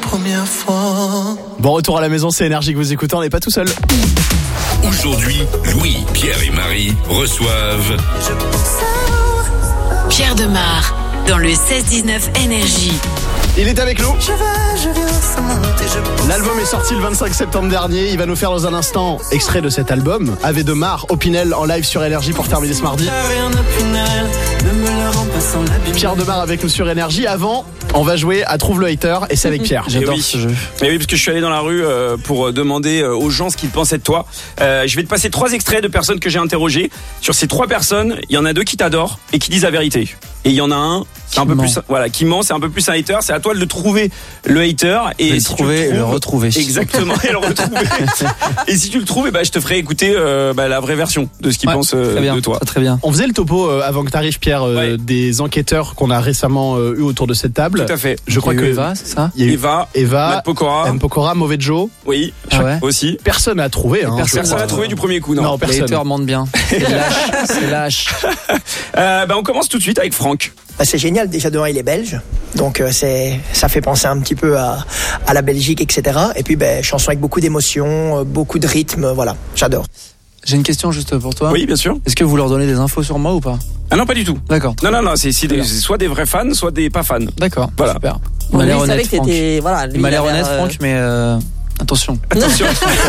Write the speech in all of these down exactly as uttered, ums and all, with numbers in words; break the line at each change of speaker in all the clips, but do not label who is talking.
première fois.
Bon retour à la maison, c'est Énergie que vous écoutez, on n'est pas tout seul.
Aujourd'hui, Louis, Pierre et Marie reçoivent
Pierre Demar dans le seize dix-neuf Énergie.
Il est avec nous.
Je vais, je viens, ça monte et je pense.
L'album est sorti le vingt-cinq septembre dernier. Il va nous faire dans un instant extrait de cet album. Ave de Mar, Opinel en live sur Énergie pour terminer ce mardi.
Rien d'Opinel, ne me le rends pas sans l'abîme.
Pierre Demar avec nous sur Énergie. Avant, on va jouer à Trouve le hater et c'est avec Pierre.
J'adore oui. ce jeu. Et oui, parce que je suis allé dans la rue euh, pour demander euh, aux gens ce qu'ils pensaient de toi. Euh, je vais te passer trois extraits de personnes que j'ai interrogées. Sur ces trois personnes, il y en a deux qui t'adorent et qui disent la vérité. Et il y en a un qui, un peu plus, voilà, qui ment, c'est un peu plus un hater. C'est à toi de trouver le hater et
le
si
trouver
tu le, trouves,
et le retrouver.
Exactement, et le retrouver. Et si tu le trouves, et bah, je te ferai écouter euh, bah, la vraie version de ce qu'il
ouais,
pense euh,
bien,
de toi.
Très, très bien.
On faisait le topo euh, avant que tu arrives, Pierre, euh, ouais. des enquêteurs qu'on a récemment euh, eu autour de cette table.
Tout à fait.
Je crois que
Eva, c'est ça.
Il y a eu
Eva,
Eva,
Matt Pokora,
M Pokora, Mauvais Joe.
Oui,
ah ouais.
aussi.
Personne n'a trouvé. Hein,
personne n'a trouvé du premier coup, non.
Non, personne.
Les haters mentent bien. C'est lâche, c'est lâche.
Euh, bah, on commence tout de suite avec Franck.
Bah, c'est génial, déjà de un, il est belge, donc euh, c'est, ça fait penser un petit peu à, à la Belgique, et cetera. Et puis bah, chanson avec beaucoup d'émotions, euh, beaucoup de rythme, euh, voilà, j'adore.
J'ai une question juste pour toi.
Oui, bien sûr.
Est-ce que vous leur donnez des infos sur moi ou pas?
Ah non, pas du tout.
D'accord.
Non, non, non, c'est, c'est, des, c'est soit des vrais fans, soit des pas fans.
D'accord,
voilà.
super.
Il m'a l'air
honnête,
Franck. Voilà, lui,
il m'a l'air
il
honnête,
euh...
Franck, mais euh, attention.
Attention.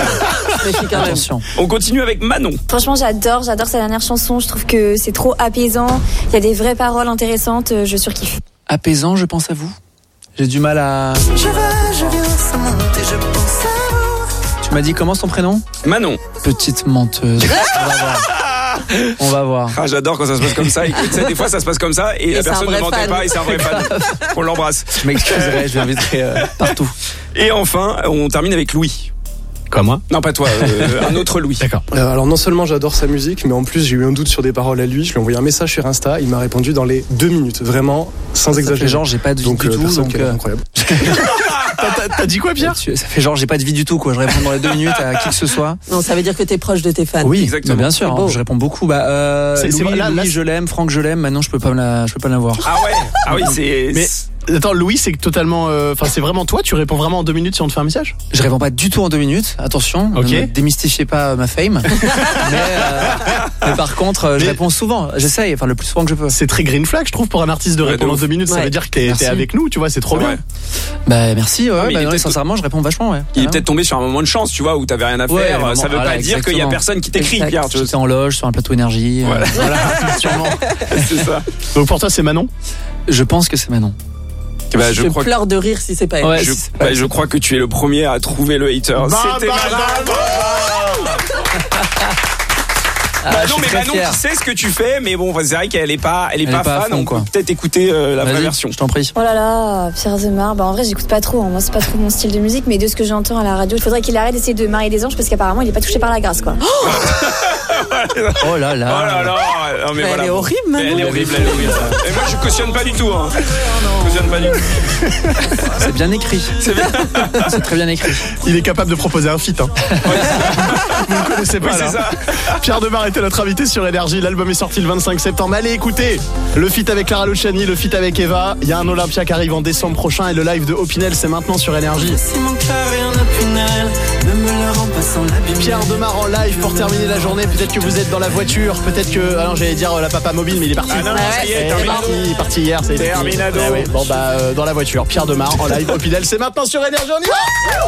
Attention.
On continue avec Manon.
Franchement, j'adore, j'adore sa dernière chanson. Je trouve que c'est trop apaisant. Il y a des vraies paroles intéressantes. Je surkiffe.
Apaisant, je pense à vous. J'ai du mal à.
Je vais, je viens, ça monte et je pense à vous.
Tu m'as dit comment son prénom?
Manon.
Petite menteuse. On va voir. On va voir.
Ah, j'adore quand ça se passe comme ça. Et, tu sais, des fois, ça se passe comme ça et, et la personne ne mentait fan. pas et c'est un vrai fan. On l'embrasse.
Je m'excuserai, je l'inviterai euh, partout.
Et enfin, on termine avec Louis.
Comme moi?
Non, pas toi, euh, un autre Louis.
D'accord.
Euh, alors non seulement j'adore sa musique, mais en plus j'ai eu un doute sur des paroles à lui. Je lui ai envoyé un message sur Insta, il m'a répondu dans les deux minutes, vraiment sans
ça
exagérer.
Fait genre j'ai pas de vie
donc,
du
euh,
tout, donc
euh... incroyable.
t'as, t'as dit quoi, Pierre?
Ça fait genre j'ai pas de vie du tout, quoi. Je réponds dans les deux minutes à qui que ce soit.
Non, ça veut dire que t'es proche de tes fans.
Oui,
exactement.
Bah bien sûr. Hein, je réponds beaucoup. Bah, euh,
c'est,
Louis,
c'est, là,
Louis
là,
je l'aime. Franck, je l'aime. Maintenant, je peux pas me la, je peux pas l'avoir.
Ah ouais. Ah oui, c'est.
Mais attends, Louis, c'est totalement, enfin, euh, c'est vraiment toi. Tu réponds vraiment en deux minutes si on te fait un message?
Je réponds pas du tout en deux minutes. Attention.
Ok.
Ne démystifiez pas ma fame. mais, euh, mais par contre, je mais réponds souvent. J'essaye, enfin le plus souvent que je peux.
C'est très green flag, je trouve, pour un artiste de ouais, répondre en deux minutes. Ouais. Ça veut dire que t'es, t'es avec nous, tu vois, c'est trop c'est bien.
Vrai.
Bah merci. Ouais.
Non,
bah, non, sincèrement, je réponds vachement. Ouais.
Il est peut-être tombé sur un moment de chance, tu vois, où t'avais rien à faire. Ouais, ça veut
voilà,
pas dire qu'il y a personne qui t'écrit, Pierre.
Tu étais en loge sur un plateau énergie.
Voilà,
euh,
voilà sûrement.
C'est ça.
Donc pour toi, c'est Manon?
Je pense que c'est Manon.
Bah, je, je crois pleure que... de rire si c'est pas elle.
Ouais, je, c'est bah, pas je crois que tu es le premier à trouver le hater. Bah, C'était bah, Manon. Ah, bah non mais Manon tu sais ce que tu fais mais bon c'est vrai qu'elle est pas elle est, elle pas, est pas fan fond, on peut peut-être écouter euh, la
Vas-y,
vraie version.
Je t'en prie.
Oh là là, Pierre Demar, bah en vrai j'écoute pas trop, hein. Moi c'est pas trop mon style de musique mais de ce que j'entends à la radio, il faudrait qu'il arrête d'essayer de marier des anges parce qu'apparemment il est pas touché par la grâce quoi.
Oh là là.
Oh là là. Non, mais
elle
voilà.
est horrible Manon.
Elle est horrible, elle est horrible. Et moi je cautionne pas du tout hein. Je cautionne pas du tout.
C'est bien écrit. C'est bien. C'est très bien écrit.
Il est capable de proposer un feat hein. Vous ne connaissez pas oui, là. Ça. Pierre Demar était notre invité sur Énergie. L'album est sorti le vingt-cinq septembre. Allez écoutez le feat avec Clara Luciani, le feat avec Eva. Il y a un Olympia qui arrive en décembre prochain et le live de Opinel c'est maintenant sur Énergie. Pierre Demar en live pour terminer la journée. Peut-être que vous êtes dans la voiture, peut-être que alors j'allais dire la papa mobile mais il est parti.
Ah non, non, ça y est,
il est parti, il est parti hier. C'est
terminado.
Ah ouais. Bon bah euh, dans la voiture. Pierre Demar en live Opinel c'est maintenant sur Énergie. On y va.